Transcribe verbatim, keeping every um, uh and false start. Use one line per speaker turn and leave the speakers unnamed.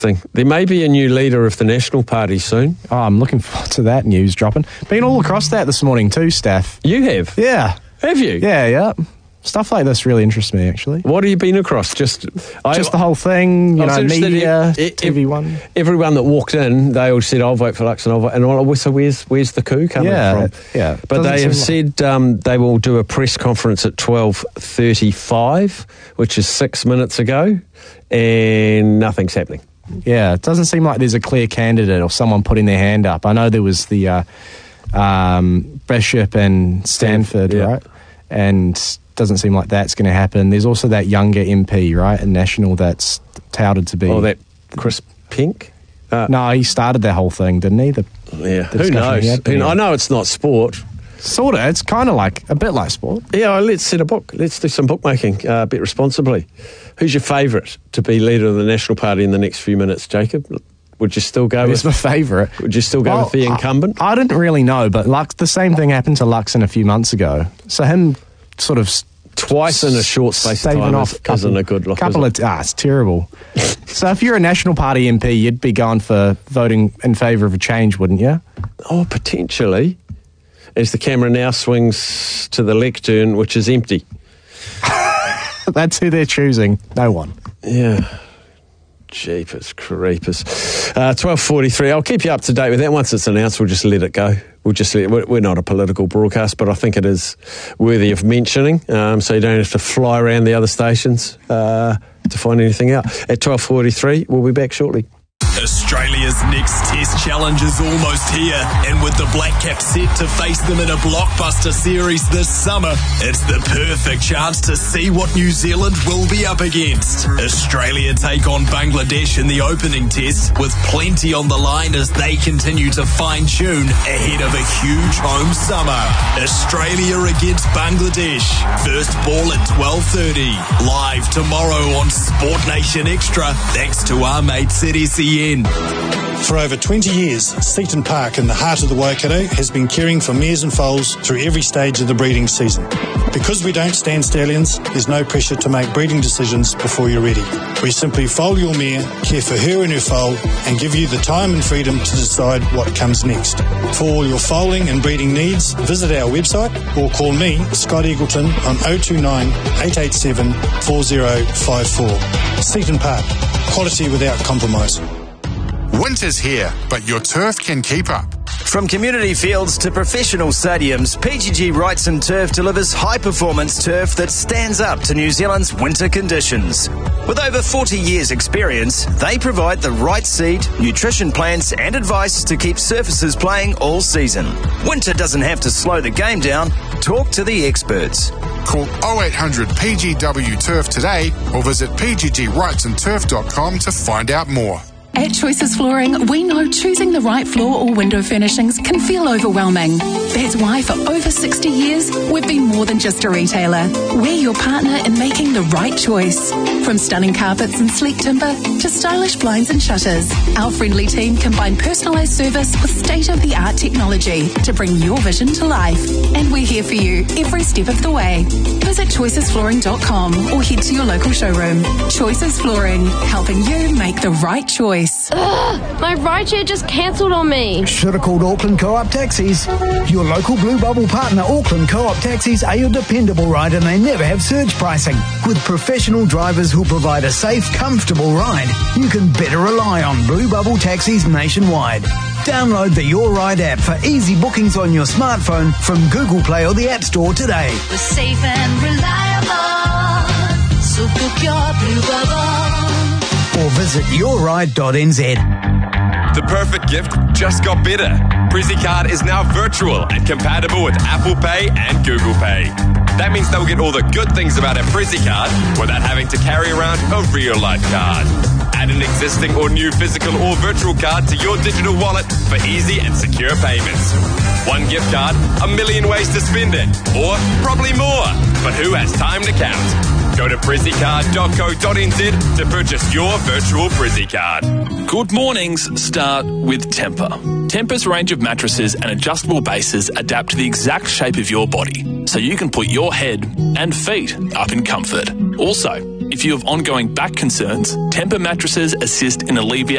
There may be a new leader of the National Party soon.
Oh, I'm looking forward to that news dropping. Been all across that this morning too, Steph.
You have?
Yeah.
Have you?
Yeah, yeah. Stuff like this really interests me, actually.
What have you been across? Just I,
just the whole thing, you know, media, in, T V one.
Everyone that walked in, they all said, I'll vote for Lux and I'll vote. And all, so where's, where's the coup coming
yeah,
from?
Yeah,
But they have
like...
said um, they will do a press conference at twelve thirty-five, which is six minutes ago, and nothing's happening.
Yeah, it doesn't seem like there's a clear candidate or someone putting their hand up. I know there was the uh, um, Bishop and Stanford,
yeah.
right? And doesn't seem like that's going to happen. There's also that younger M P, right, in National that's touted to be...
Oh, that Chris Pink?
Uh, no, he started that whole thing, didn't he? The,
yeah, the who knows? Had, who, yeah. I know it's not sport.
Sort of. It's kind of like, a bit like sport.
Yeah, well, let's set a book. Let's do some bookmaking uh, a bit responsibly. Who's your favourite to be leader of the National Party in the next few minutes, Jacob? Would you still go
Who's
with...
my favourite?
Would you still go well, with the incumbent?
I, I didn't really know, but Lux, the same thing happened to Luxon a few months ago. So him sort of...
Twice in a short space of time off couple, isn't a good look.
Couple of, ah, it's terrible. So if you're a National Party M P, you'd be going for voting in favour of a change, wouldn't you?
Oh, potentially. As the camera now swings to the lectern, which is empty.
That's who they're choosing. No one.
Yeah. Jeepers creepers. Uh, twelve forty-three. I'll keep you up to date with that. Once it's announced, we'll just let it go. We'll just let, we're not a political broadcast, but I think it is worthy of mentioning, um, so you don't have to fly around the other stations uh, to find anything out. At twelve forty-three, we'll be back shortly.
Australia's next Test challenge is almost here, and with the Black Caps set to face them in a blockbuster series this summer, it's the perfect chance to see what New Zealand will be up against. Australia take on Bangladesh in the opening test, with plenty on the line as they continue to fine-tune ahead of a huge home summer. Australia against Bangladesh. First ball at twelve thirty. Live tomorrow on Sport Nation Extra, thanks to our mates at S E N.
For over twenty years, Seaton Park in the heart of the Waikato has been caring for mares and foals through every stage of the breeding season. Because we don't stand stallions, there's no pressure to make breeding decisions before you're ready. We simply foal your mare, care for her and her foal, and give you the time and freedom to decide what comes next. For all your foaling and breeding needs, visit our website or call me, Scott Eagleton, on oh two nine, eight eight seven, four oh five four. Seaton Park, quality without compromise.
Winter's here, but your turf can keep up.
From community fields to professional stadiums, P G G Wrightson Turf delivers high-performance turf that stands up to New Zealand's winter conditions. With over forty years' experience, they provide the right seed, nutrition plans and advice to keep surfaces playing all season. Winter doesn't have to slow the game down. Talk to the experts.
Call oh eight hundred P G W Turf today or visit p g g wrightson turf dot com to find out more.
At Choices Flooring, we know choosing the right floor or window furnishings can feel overwhelming. That's why for over sixty years, we've been more than just a retailer. We're your partner in making the right choice. From stunning carpets and sleek timber to stylish blinds and shutters, our friendly team combine personalised service with state-of-the-art technology to bring your vision to life. And we're here for you every step of the way. Visit choices flooring dot com or head to your local showroom. Choices Flooring, helping you make the right choice.
Ugh, my rideshare just cancelled on me.
Should have called Auckland Co-op Taxis. Your local Blue Bubble partner, Auckland Co-op Taxis, are your dependable ride and they never have surge pricing. With professional drivers who provide a safe, comfortable ride, you can better rely on Blue Bubble Taxis nationwide. Download the Your Ride app for easy bookings on your smartphone from Google Play or the App Store today.
We're safe and reliable, so book your Blue Bubble.
Or visit your ride dot n z.
The perfect gift just got better. PrezzyCard is now virtual and compatible with Apple Pay and Google Pay. That means they'll get all the good things about a PrezzyCard without having to carry around a real-life card. Add an existing or new physical or virtual card to your digital wallet for easy and secure payments. One gift card, a million ways to spend it, or probably more, but who has time to count? Go to prezzycard dot co dot n z to purchase your virtual PrezzyCard.
Good mornings start with Tempur. Tempur's range of mattresses and adjustable bases adapt to the exact shape of your body, so you can put your head and feet up in comfort. Also, if you have ongoing back concerns, Tempur mattresses assist in alleviating